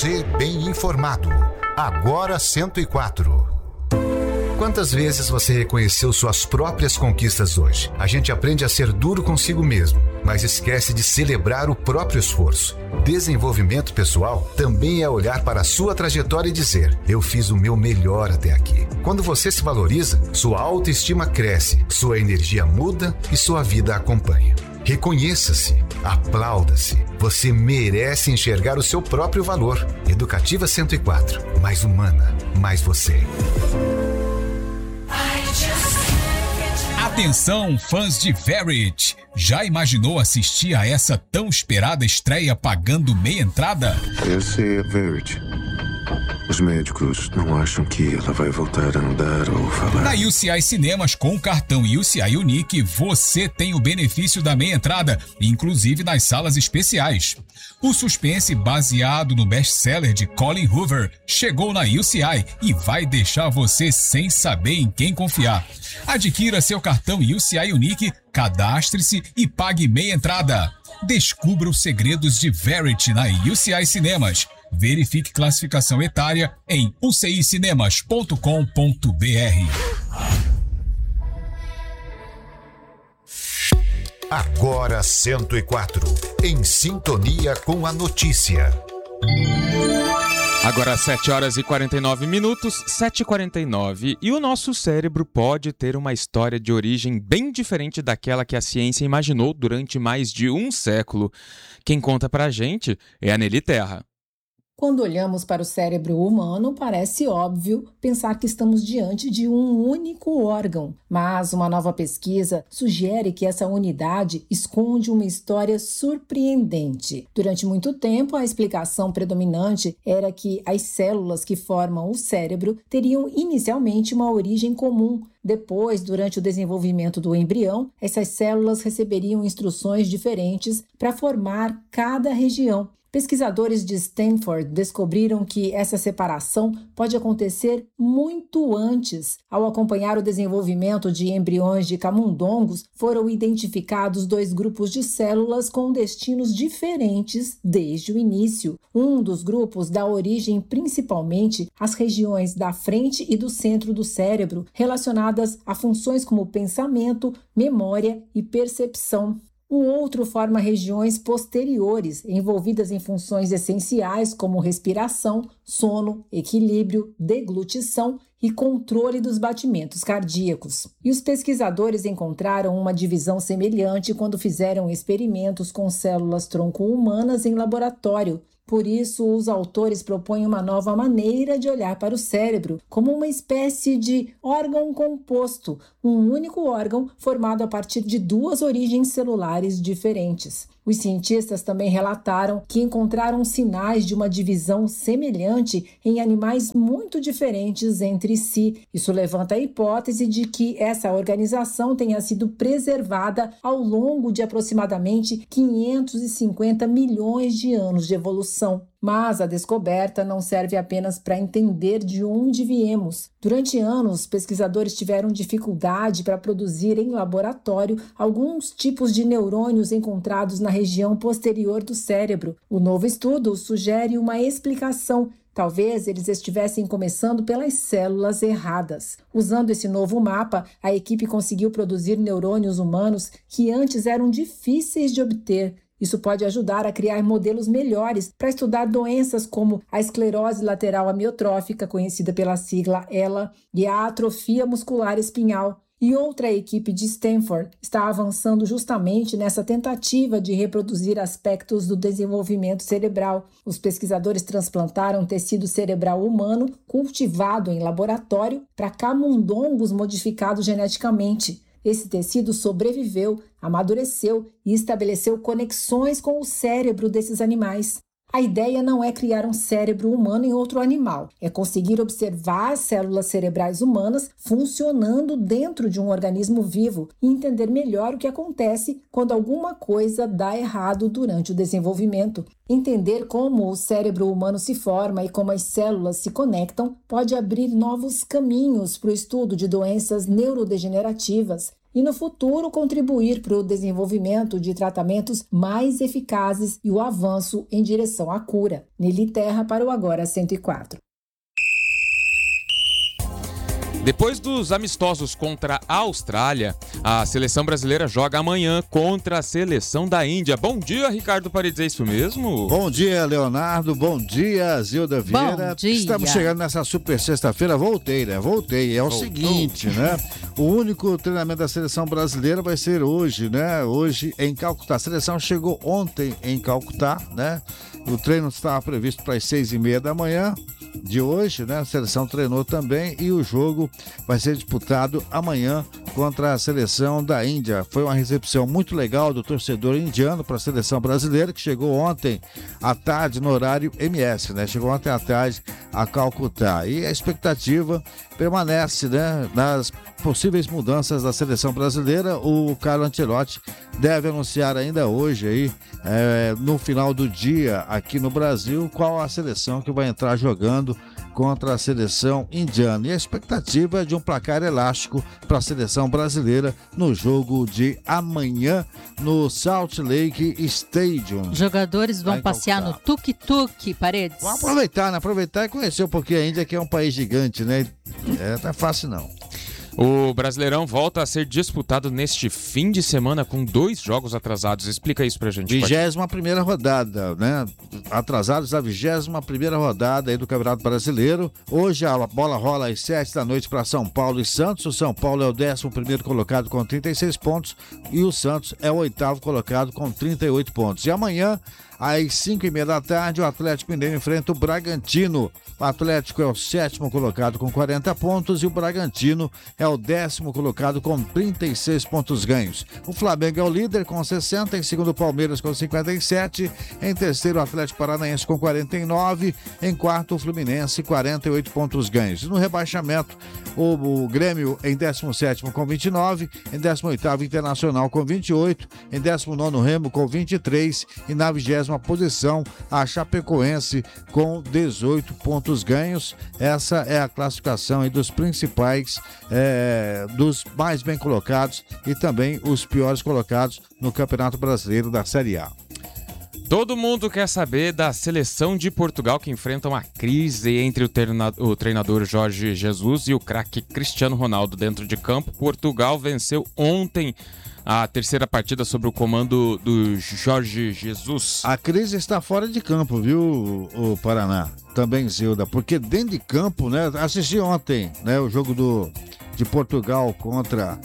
Você bem informado. Agora 104. Quantas vezes você reconheceu suas próprias conquistas hoje? A gente aprende a ser duro consigo mesmo, mas esquece de celebrar o próprio esforço. Desenvolvimento pessoal também é olhar para a sua trajetória e dizer: eu fiz o meu melhor até aqui. Quando você se valoriza, sua autoestima cresce, sua energia muda e sua vida acompanha. Reconheça-se, aplauda-se. Você merece enxergar o seu próprio valor. Educativa 104. Mais humana, mais você. Atenção, fãs de Verity! Já imaginou assistir a essa tão esperada estreia pagando meia entrada? Essa é a Verity. Os médicos não acham que ela vai voltar a andar ou falar. Na UCI Cinemas, com o cartão UCI Unique, você tem o benefício da meia entrada, inclusive nas salas especiais. O suspense baseado no best-seller de Colin Hoover chegou na UCI e vai deixar você sem saber em quem confiar. Adquira seu cartão UCI Unique, cadastre-se e pague meia entrada. Descubra os segredos de Verity na UCI Cinemas. Verifique classificação etária em ucicinemas.com.br. Agora 104. Em sintonia com a notícia. Agora 7 horas e 49 minutos, 7h49, e o nosso cérebro pode ter uma história de origem bem diferente daquela que a ciência imaginou durante mais de um século. Quem conta pra gente é a Nelly Terra. Quando olhamos para o cérebro humano, parece óbvio pensar que estamos diante de um único órgão. Mas uma nova pesquisa sugere que essa unidade esconde uma história surpreendente. Durante muito tempo, a explicação predominante era que as células que formam o cérebro teriam inicialmente uma origem comum. Depois, durante o desenvolvimento do embrião, essas células receberiam instruções diferentes para formar cada região. Pesquisadores de Stanford descobriram que essa separação pode acontecer muito antes. Ao acompanhar o desenvolvimento de embriões de camundongos, foram identificados 2 grupos de células com destinos diferentes desde o início. Um dos grupos dá origem principalmente às regiões da frente e do centro do cérebro, relacionadas a funções como pensamento, memória e percepção. O outro forma regiões posteriores, envolvidas em funções essenciais como respiração, sono, equilíbrio, deglutição e controle dos batimentos cardíacos. E os pesquisadores encontraram uma divisão semelhante quando fizeram experimentos com células-tronco humanas em laboratório. Por isso, os autores propõem uma nova maneira de olhar para o cérebro, como uma espécie de órgão composto, um único órgão formado a partir de 2 origens celulares diferentes. Os cientistas também relataram que encontraram sinais de uma divisão semelhante em animais muito diferentes entre si. Isso levanta a hipótese de que essa organização tenha sido preservada ao longo de aproximadamente 550 milhões de anos de evolução. Mas a descoberta não serve apenas para entender de onde viemos. Durante anos, pesquisadores tiveram dificuldade para produzir em laboratório alguns tipos de neurônios encontrados na região posterior do cérebro. O novo estudo sugere uma explicação. Talvez eles estivessem começando pelas células erradas. Usando esse novo mapa, a equipe conseguiu produzir neurônios humanos que antes eram difíceis de obter. Isso pode ajudar a criar modelos melhores para estudar doenças como a esclerose lateral amiotrófica, conhecida pela sigla ELA, e a atrofia muscular espinhal. E outra equipe de Stanford está avançando justamente nessa tentativa de reproduzir aspectos do desenvolvimento cerebral. Os pesquisadores transplantaram tecido cerebral humano cultivado em laboratório para camundongos modificados geneticamente. Esse tecido sobreviveu, amadureceu e estabeleceu conexões com o cérebro desses animais. A ideia não é criar um cérebro humano em outro animal, é conseguir observar as células cerebrais humanas funcionando dentro de um organismo vivo e entender melhor o que acontece quando alguma coisa dá errado durante o desenvolvimento. Entender como o cérebro humano se forma e como as células se conectam pode abrir novos caminhos para o estudo de doenças neurodegenerativas. e no futuro contribuir para o desenvolvimento de tratamentos mais eficazes e o avanço em direção à cura. Nili Terra para o Agora 104. Depois dos amistosos contra a Austrália, a seleção brasileira joga amanhã contra a seleção da Índia. Bom dia, Ricardo Paredes, é isso mesmo? Bom dia, Leonardo. Bom dia, Zilda Vieira. Bom dia. Estamos chegando nessa super sexta-feira. Voltei. O seguinte, né? O único treinamento da seleção brasileira vai ser hoje, né? Hoje em Calcutá. A seleção chegou ontem em Calcutá, né? O treino estava previsto para as 6h30 da manhã de hoje, né? A seleção treinou também e o jogo vai ser disputado amanhã contra a seleção da Índia. Foi uma recepção muito legal do torcedor indiano para a seleção brasileira, que chegou ontem à tarde no horário MS, né? Chegou ontem à tarde a Calcutá. E a expectativa permanece, né? Nas possíveis mudanças da seleção brasileira, o Carlo Ancelotti deve anunciar ainda hoje aí, no final do dia aqui no Brasil, qual a seleção que vai entrar jogando contra a seleção indiana. E a expectativa é de um placar elástico para a seleção brasileira no jogo de amanhã no Salt Lake Stadium. Os jogadores vão passear no tuk-tuk, Paredes. Vamos aproveitar, né? Aproveitar e conhecer um pouquinho a Índia, que é um país gigante, né? Não é fácil não. O Brasileirão volta a ser disputado neste fim de semana com 2 jogos atrasados. Explica isso pra gente. 21ª rodada, né? Atrasados a 21ª rodada aí do Campeonato Brasileiro. Hoje a bola rola às 7 da noite para São Paulo e Santos. O São Paulo é o 11º colocado com 36 pontos e o Santos é o 8º colocado com 38 pontos. E amanhã, às 5h30 da tarde, o Atlético Mineiro enfrenta o Bragantino. O Atlético é o 7º colocado com 40 pontos e o Bragantino é o 10º colocado com 36 pontos ganhos. O Flamengo é o líder com 60, em segundo o Palmeiras com 57, em terceiro o Atlético Paranaense com 49, em quarto o Fluminense 48 pontos ganhos. No rebaixamento, o Grêmio em 17º com 29, em 18º Internacional com 28, em 19º Remo com 23 e na 20ª posição a Chapecoense com 18 pontos ganhos. Essa é a classificação aí dos principais, dos mais bem colocados e também os piores colocados no Campeonato Brasileiro da Série A. Todo mundo quer saber da seleção de Portugal, que enfrenta uma crise entre o treinador Jorge Jesus e o craque Cristiano Ronaldo dentro de campo. Portugal venceu ontem a terceira partida sob o comando do Jorge Jesus. A crise está fora de campo, viu, o Paraná? Também, Zilda, porque dentro de campo, né? Assisti ontem, né, o jogo de Portugal contra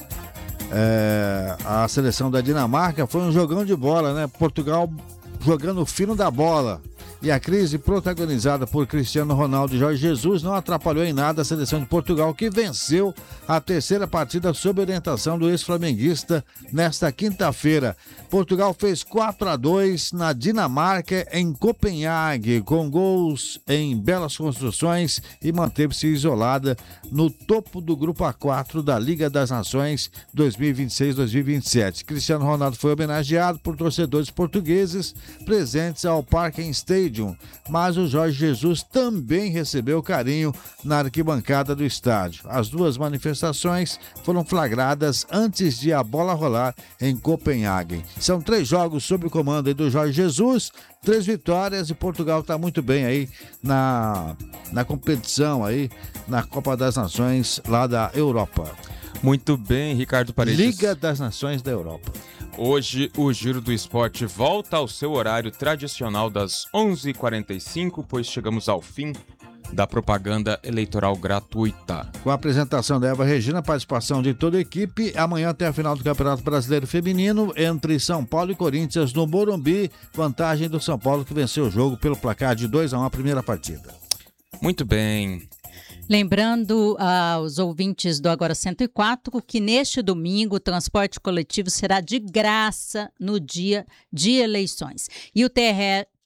a seleção da Dinamarca. Foi um jogão de bola, né? Portugal jogando fino da bola. E a crise protagonizada por Cristiano Ronaldo e Jorge Jesus não atrapalhou em nada a seleção de Portugal, que venceu a terceira partida sob orientação do ex-flamenguista nesta quinta-feira. Portugal fez 4-2 na Dinamarca, em Copenhague, com gols em belas construções, e manteve-se isolada no topo do grupo A4 da Liga das Nações 2026-2027. Cristiano Ronaldo foi homenageado por torcedores portugueses presentes ao Parken Stadium, mas o Jorge Jesus também recebeu carinho na arquibancada do estádio. As duas manifestações foram flagradas antes de a bola rolar em Copenhague. São 3 jogos sob o comando do Jorge Jesus, 3 vitórias, e Portugal está muito bem aí na competição aí, na Copa das Nações lá da Europa. Muito bem, Ricardo Paredes. Liga das Nações da Europa. Hoje o Giro do Esporte volta ao seu horário tradicional das 11h45, pois chegamos ao fim da propaganda eleitoral gratuita. Com a apresentação da Eva Regina, participação de toda a equipe, amanhã até a final do Campeonato Brasileiro Feminino, entre São Paulo e Corinthians no Morumbi, vantagem do São Paulo, que venceu o jogo pelo placar de 2-1 a primeira partida. Muito bem. Lembrando aos ouvintes do Agora 104 que neste domingo o transporte coletivo será de graça no dia de eleições. E o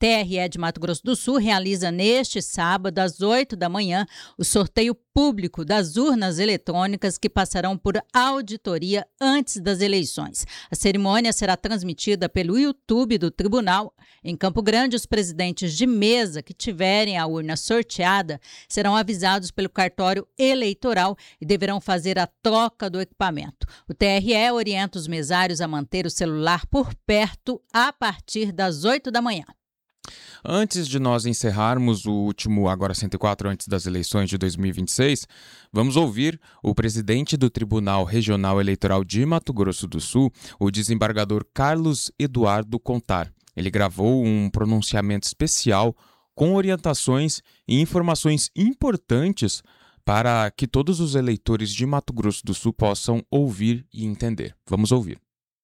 TRE de Mato Grosso do Sul realiza neste sábado, às 8 da manhã, o sorteio público das urnas eletrônicas que passarão por auditoria antes das eleições. A cerimônia será transmitida pelo YouTube do Tribunal. Em Campo Grande, os presidentes de mesa que tiverem a urna sorteada serão avisados pelo cartório eleitoral e deverão fazer a troca do equipamento. O TRE orienta os mesários a manter o celular por perto a partir das 8 da manhã. Antes de nós encerrarmos o último Agora 104 antes das eleições de 2026, vamos ouvir o presidente do Tribunal Regional Eleitoral de Mato Grosso do Sul, o desembargador Carlos Eduardo Contar. Ele gravou um pronunciamento especial com orientações e informações importantes para que todos os eleitores de Mato Grosso do Sul possam ouvir e entender. Vamos ouvir.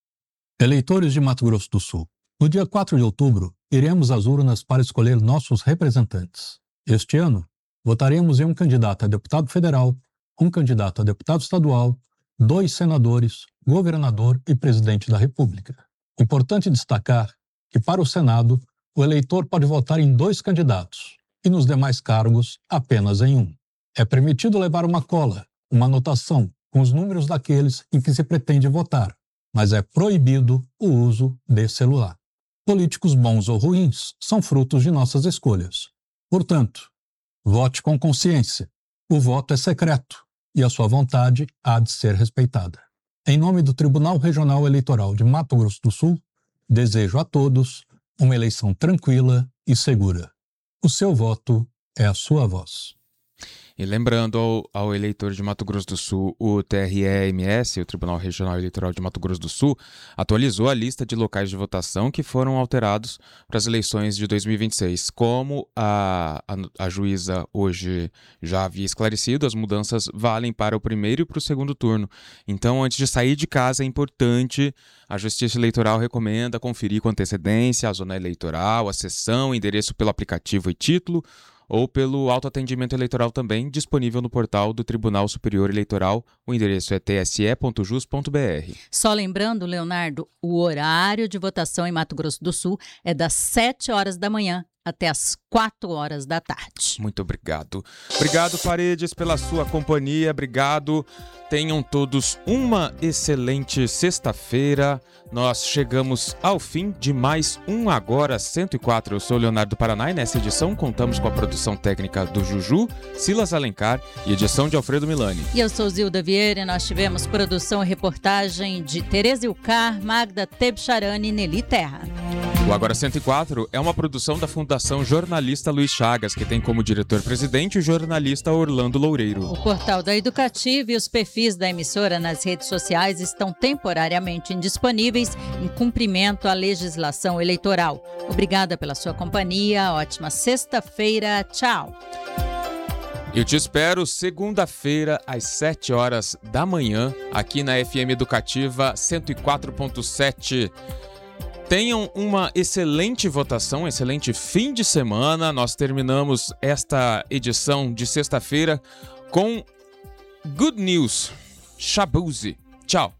Eleitores de Mato Grosso do Sul, no dia 4 de outubro, iremos às urnas para escolher nossos representantes. Este ano, votaremos em um candidato a deputado federal, um candidato a deputado estadual, 2 senadores, governador e presidente da República. Importante destacar que, para o Senado, o eleitor pode votar em 2 candidatos e, nos demais cargos, apenas em um. É permitido levar uma cola, uma anotação, com os números daqueles em que se pretende votar, mas é proibido o uso de celular. Políticos bons ou ruins são frutos de nossas escolhas. Portanto, vote com consciência. O voto é secreto e a sua vontade há de ser respeitada. Em nome do Tribunal Regional Eleitoral de Mato Grosso do Sul, desejo a todos uma eleição tranquila e segura. O seu voto é a sua voz. E lembrando ao eleitor de Mato Grosso do Sul, o TRE-MS, o Tribunal Regional Eleitoral de Mato Grosso do Sul, atualizou a lista de locais de votação que foram alterados para as eleições de 2026. Como a juíza hoje já havia esclarecido, as mudanças valem para o primeiro e para o segundo turno. Então, antes de sair de casa, é importante, a Justiça Eleitoral recomenda conferir com antecedência a zona eleitoral, a sessão, endereço pelo aplicativo e título, ou pelo autoatendimento eleitoral também, disponível no portal do Tribunal Superior Eleitoral. O endereço é tse.jus.br. Só lembrando, Leonardo, o horário de votação em Mato Grosso do Sul é das 7 horas da manhã até as 4 horas da tarde. Muito obrigado. Obrigado, Paredes, pela sua companhia. Obrigado. Tenham todos uma excelente sexta-feira. Nós chegamos ao fim de mais um Agora 104. Eu sou o Leonardo Paraná e nessa edição contamos com a produção técnica do Juju, Silas Alencar e edição de Alfredo Milani. E eu sou Zilda Vieira e nós tivemos produção e reportagem de Tereza Ilcar, Magda Tebcharani e Nelly Terra. O Agora 104 é uma produção da Fundação Jornalista Luiz Chagas, que tem como diretor-presidente o jornalista Orlando Loureiro. O portal da Educativa e os perfis da emissora nas redes sociais estão temporariamente indisponíveis em cumprimento à legislação eleitoral. Obrigada pela sua companhia, ótima sexta-feira, tchau! Eu te espero segunda-feira às 7 horas da manhã, aqui na FM Educativa 104.7. Tenham uma excelente votação, excelente fim de semana. Nós terminamos esta edição de sexta-feira com Good News, Shabuzi. Tchau.